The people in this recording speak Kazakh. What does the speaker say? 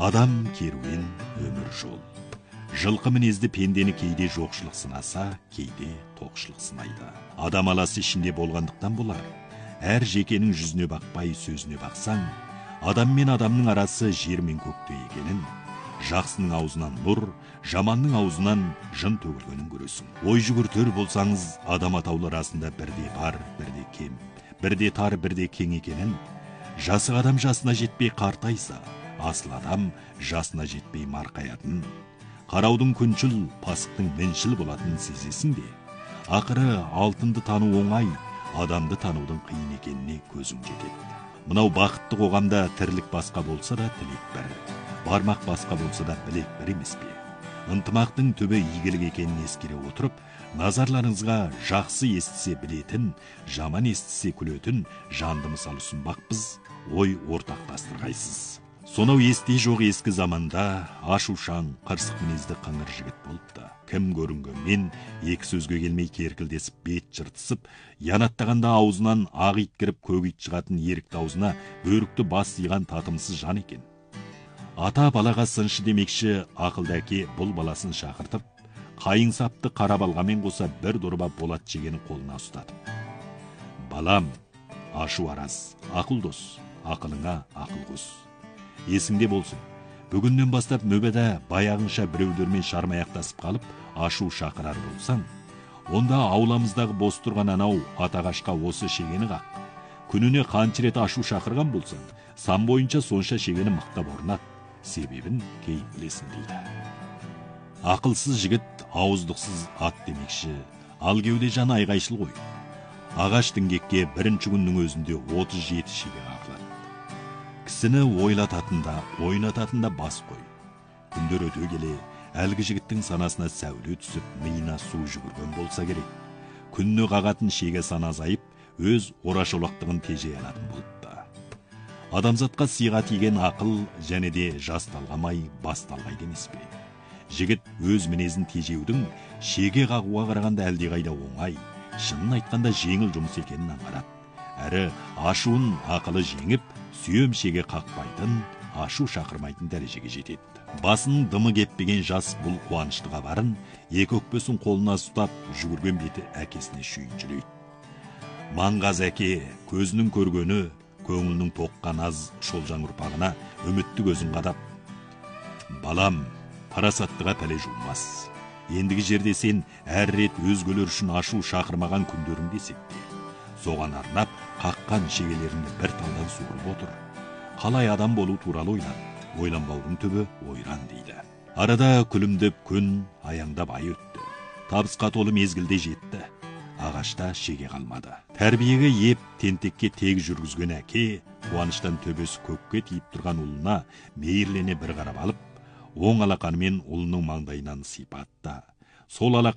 Адам керуен өмір жол. Жылқы мінезді пендені кейде жоқшылық сынаса, кейде тоқшылық сынайды. Адам аласы ішінде болғандықтан болар. Әр жекенің жүзіне бақпай сөзіне бақсаң, адам мен адамның арасы жер мен көктей екенін, жақсының аузынан нұр, жаманның аузынан жын төгілгенін көресің. Ой жүгіртер болсаңыз, адам атаулы арасында бірде бар, бірде кем, бірде тар, бірде кең екенін, жасы адам жасына жетпей қартайса, асыл адам жасына жетпей марқаятын, қараудың күншіл, пасықтың міншіл болатынын сезесің де, ақыры алтынды тану оңай, адамды танудың қиын екеніне көзің жетеді. Мынау бақытты қоғамда тірлік басқа болса да тілек бір, бармақ басқа болса да білек бір емес пе? Ынтымақтың түбі игілік екенін ескере отырып, назарларыңызға жақсы естісе білетін, жаман естісе күлетін жанды мысал ұсынбақпыз, ой ортақтастырғайсыз. Сонау есте жоқ ескі заманда ашушаң, қырсық мінезді қыңыр жігіт болыпты. Кім көрінгенмен екі сөзге келмей керкілдесіп, бет жыртысып, янаттағанда аузынан ақ ит кіріп көк ит шығатын ерікті аузына бөрікті бас иған татымсыз жан екен. Ата балаға сыншы демекші ақылды әке бұл баласын шақыртып, қайың сапты қара балғамен қоса бір дорба болат жегені қолына ұстатып: балам, ашу араз, ақыл дос, ақылыңа ақыл қос. Есіңде болсын, бүгіннен бастап нөбеде баяғынша біреулермен шармаяқтасып қалып, ашу шақырар болсаң, онда ауламыздағы бос тұрған анау атағашқа осы шегені қақ. Күніне қанша рет ашу шақырған болсаң, сан бойынша сонша шегені мықтап орнат, себебін кейін білесің дейді. Ақылсыз жігіт ауыздықсыз ат демекші, ал кеуде жаны айғайшыл ғой. Ағаш діңгекке бірінші күннің өзінде 37 шеге қағылады. Кісіні ойлататында, ойнататында бас қой. Күндер өте келе, әлгі жігіттің санасына сәуле түсіп, миына су жүгірген болса керек. Күнні қағатын шеге сана азайып, өз орашолақтығын тежей алатын болыпты. Адамзатқа сыйға тиген ақыл және де жас талғамай, бас талғайды емес пе? Жігіт өз мінезін тежеудің шеге қағуға қарағанда әлдеқайда оңай, шынын айтқанда жеңіл жұмыс екенін аңғарады. Әрі ашуын ақылы жеңіп, сүйем шеге қақпайтын, ашу шақырмайтын дәрежеге жетеді. Басының дымы кеппеген жас бұл қуанышты хабарын екі өкпесін қолына ұстап жүгірген беті әкесіне шүйіншілейді. Маңғаз әке көзінің көргені, көңілінің тоққан аз шолжаң ұрпағына үмітті көзін қадап: балам, парасаттыға пәле жуылмас. Ендігі жерде сен әр рет өзгелер үшін ашу шақырмаған күндеріңде есепте. Соған арнап, қаққан шегелеріңді бір талдан суырып отыр. Қалай адам болу туралы ойлан, ойланбаудың түбі ойран дейді. Арада күлімдеп күн, аяңдап ай өтті. Табысқа толы мезгілде жетті. Ағашта шеге қалмады. Тәрбиеге еп, тентекке тек жүргізген әке, қуаныштан төбесі көкке тиіп тұрған ұлына мейірлене бір қарап алып, оң алақанымен ұлының маңдайынан сипатты. Сол